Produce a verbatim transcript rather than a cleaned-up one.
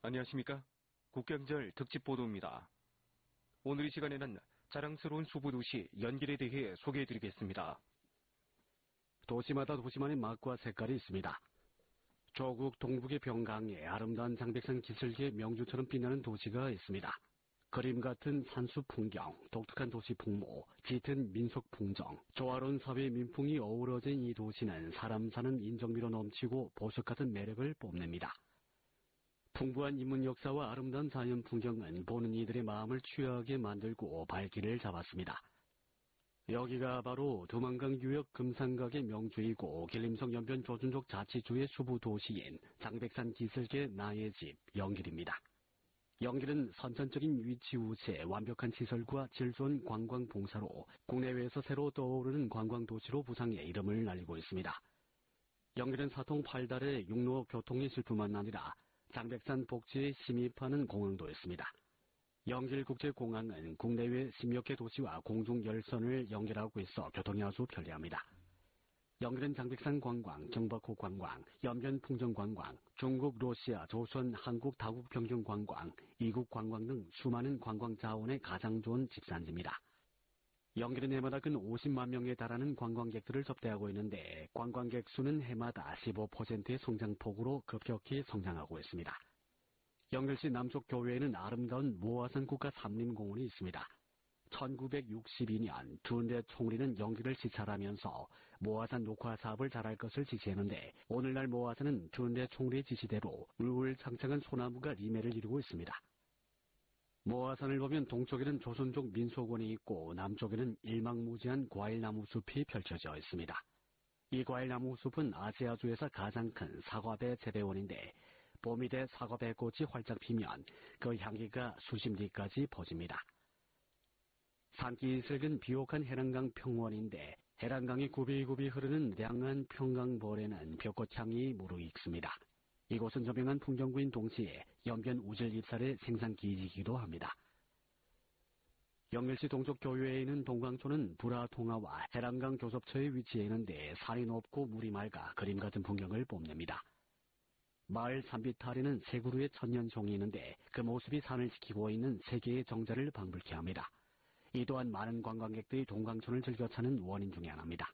안녕하십니까? 국경절 특집 보도입니다. 오늘 이 시간에는 자랑스러운 수부도시 연길에 대해 소개해드리겠습니다. 도시마다 도시만의 맛과 색깔이 있습니다. 조국 동북의 병강에 아름다운 장백산 기슭의 명주처럼 빛나는 도시가 있습니다. 그림 같은 산수 풍경, 독특한 도시 풍모, 짙은 민속 풍정, 조화로운 사회 민풍이 어우러진 이 도시는 사람 사는 인정미로 넘치고 보석 같은 매력을 뽐냅니다. 풍부한 인문 역사와 아름다운 자연 풍경은 보는 이들의 마음을 취하게 만들고 발길을 잡았습니다. 여기가 바로 두만강 유역 금산각의 명주이고 길림성 연변 조준족 자치주의 수부 도시인 장백산 기슭의 나의 집 연길입니다. 연길은 선천적인 위치 우세, 완벽한 시설과 질 좋은 관광 봉사로 국내외에서 새로 떠오르는 관광도시로 부상해 이름을 날리고 있습니다. 연길은 사통 팔달의 육로 교통이 있을 뿐만 아니라 장백산 복지에 심입하는 공항도 있습니다. 연길국제공항은 국내외 십여 개 도시와 공중열선을 연결하고 있어 교통이 아주 편리합니다. 연길은 장백산 관광, 경박호 관광, 연변풍정 관광, 중국, 러시아, 조선, 한국, 다국 경영 관광, 이국 관광 등 수많은 관광 자원의 가장 좋은 집산지입니다. 연길은 해마다 근 오십만 명에 달하는 관광객들을 접대하고 있는데 관광객 수는 해마다 십오 퍼센트의 성장폭으로 급격히 성장하고 있습니다. 연길시 남쪽 교외에는 아름다운 모화산 국가 삼림공원이 있습니다. 천구백육십이 년 두은대 총리는 연길을 시찰하면서 모화산 녹화 사업을 잘할 것을 지시했는데 오늘날 모화산은 두은대 총리의 지시대로 울울창창한 소나무가 리매를 이루고 있습니다. 모화산을 보면 동쪽에는 조선족 민속원이 있고 남쪽에는 일망무지한 과일나무 숲이 펼쳐져 있습니다. 이 과일나무 숲은 아시아주에서 가장 큰 사과배 재배원인데 봄이 돼 사과배 꽃이 활짝 피면 그 향기가 수십 리까지 퍼집니다. 산기슭은 비옥한 해랑강 평원인데 해랑강이 굽이굽이 흐르는 량한 평강벌에는 벚꽃향이 무르익습니다. 이곳은 조명한 풍경구인 동시에 연변 우질 입살의 생산기지이기도 합니다. 연길시 동쪽 교외에 있는 동광초는 불화통화와 해랑강 교섭처에 위치해 있는데 산이 높고 물이 맑아 그림 같은 풍경을 뽐냅니다. 마을 산비탈에는 세 그루의 천년종이 있는데 그 모습이 산을 지키고 있는 세 개의 정자를 방불케 합니다. 이 또한 많은 관광객들이 동광천을 즐겨 찾는 원인 중에 하나입니다.